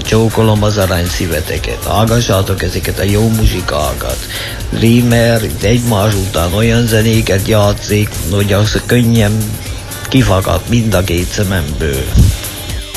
csókolom az aranyszíveteket, hallgassátok ezeket a jó muzsikákat. Dreamer itt egymás után olyan zenéket játszik, hogy az könnyen kifakadt mind a két szememből.